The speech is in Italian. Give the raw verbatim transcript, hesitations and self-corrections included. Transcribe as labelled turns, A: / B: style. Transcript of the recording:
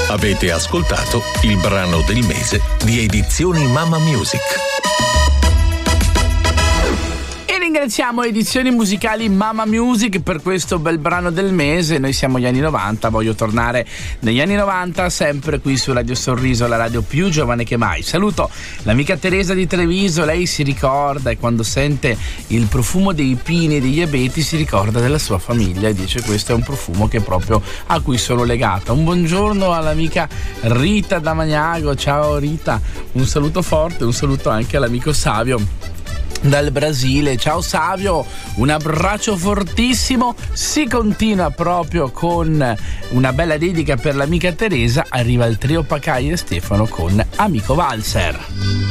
A: Avete ascoltato il brano del mese di Edizioni Mamma Music.
B: Ringraziamo Edizioni Musicali Mamma Music per questo bel brano del mese. Noi siamo gli anni novanta, voglio tornare negli anni novanta, sempre qui su Radio Sorriso, la radio più giovane che mai. Saluto l'amica Teresa di Treviso, lei si ricorda e quando sente il profumo dei pini e degli abeti si ricorda della sua famiglia e dice questo è un profumo che proprio a cui sono legata. Un buongiorno all'amica Rita da Magnago, ciao Rita, un saluto forte, un saluto anche all'amico Savio dal Brasile, ciao Savio, un abbraccio fortissimo. Si continua proprio con una bella dedica per l'amica Teresa, arriva il trio Pacai e Stefano con Amico Valser.